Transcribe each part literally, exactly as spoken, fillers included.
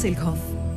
Silkhoff.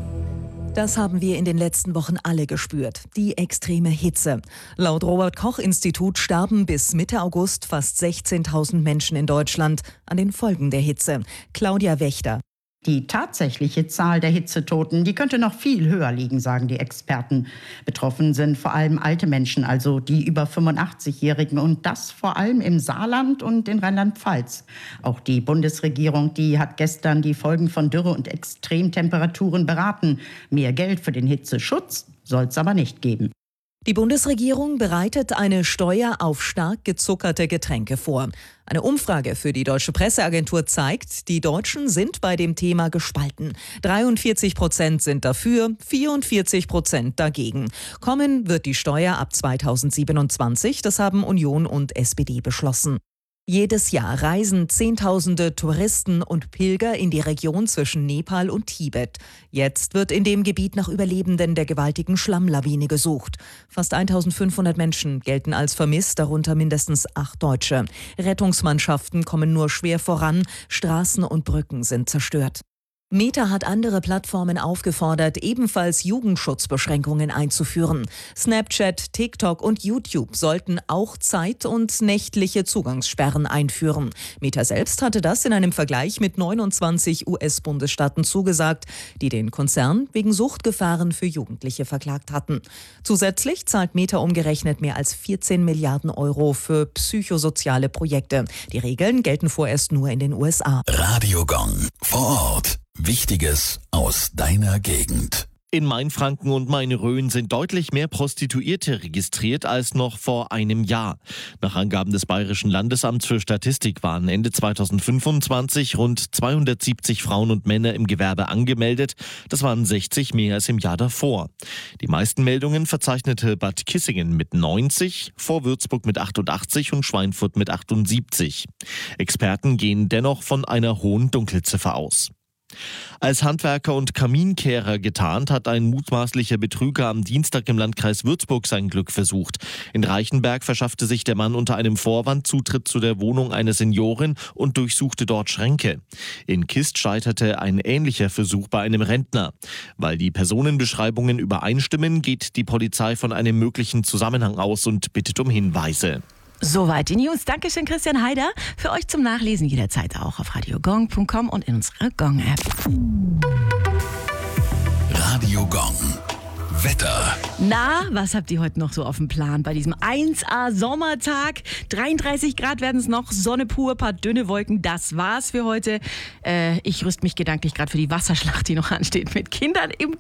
Das haben wir in den letzten Wochen alle gespürt. Die extreme Hitze. Laut Robert-Koch-Institut starben bis Mitte August fast sechzehntausend Menschen in Deutschland an den Folgen der Hitze. Claudia Wächter. Die tatsächliche Zahl der Hitzetoten, die könnte noch viel höher liegen, sagen die Experten. Betroffen sind vor allem alte Menschen, also die über fünfundachtzigjährigen, und das vor allem im Saarland und in Rheinland-Pfalz. Auch die Bundesregierung, die hat gestern die Folgen von Dürre und Extremtemperaturen beraten. Mehr Geld für den Hitzeschutz soll es aber nicht geben. Die Bundesregierung bereitet eine Steuer auf stark gezuckerte Getränke vor. Eine Umfrage für die Deutsche Presseagentur zeigt, die Deutschen sind bei dem Thema gespalten. dreiundvierzig Prozent sind dafür, vierundvierzig Prozent dagegen. Kommen wird die Steuer ab zweitausendsiebenundzwanzig, das haben Union und S P D beschlossen. Jedes Jahr reisen Zehntausende Touristen und Pilger in die Region zwischen Nepal und Tibet. Jetzt wird in dem Gebiet nach Überlebenden der gewaltigen Schlammlawine gesucht. Fast eintausendfünfhundert Menschen gelten als vermisst, darunter mindestens acht Deutsche. Rettungsmannschaften kommen nur schwer voran, Straßen und Brücken sind zerstört. Meta hat andere Plattformen aufgefordert, ebenfalls Jugendschutzbeschränkungen einzuführen. Snapchat, TikTok und YouTube sollten auch zeit- und nächtliche Zugangssperren einführen. Meta selbst hatte das in einem Vergleich mit neunundzwanzig U S-Bundesstaaten zugesagt, die den Konzern wegen Suchtgefahren für Jugendliche verklagt hatten. Zusätzlich zahlt Meta umgerechnet mehr als vierzehn Milliarden Euro für psychosoziale Projekte. Die Regeln gelten vorerst nur in den U S A. Radio Gong vor Ort. Wichtiges aus deiner Gegend. In Mainfranken und Main-Rhön sind deutlich mehr Prostituierte registriert als noch vor einem Jahr. Nach Angaben des Bayerischen Landesamts für Statistik waren Ende zweitausendfünfundzwanzig rund zweihundertsiebzig Frauen und Männer im Gewerbe angemeldet. Das waren sechzig mehr als im Jahr davor. Die meisten Meldungen verzeichnete Bad Kissingen mit neunzig, Vorwürzburg mit achtundachtzig und Schweinfurt mit achtundsiebzig. Experten gehen dennoch von einer hohen Dunkelziffer aus. Als Handwerker und Kaminkehrer getarnt, hat ein mutmaßlicher Betrüger am Dienstag im Landkreis Würzburg sein Glück versucht. In Reichenberg verschaffte sich der Mann unter einem Vorwand Zutritt zu der Wohnung einer Seniorin und durchsuchte dort Schränke. In Kist scheiterte ein ähnlicher Versuch bei einem Rentner. Weil die Personenbeschreibungen übereinstimmen, geht die Polizei von einem möglichen Zusammenhang aus und bittet um Hinweise. Soweit die News. Dankeschön, Christian Haider. Für euch zum Nachlesen jederzeit auch auf radiogong punkt com und in unserer Gong-App. Radio Gong. Wetter. Na, was habt ihr heute noch so auf dem Plan bei diesem eins A Sommertag? dreiunddreißig Grad werden es noch, Sonne pur, paar dünne Wolken. Das war's für heute. Äh, ich rüste mich gedanklich gerade für die Wasserschlacht, die noch ansteht, mit Kindern im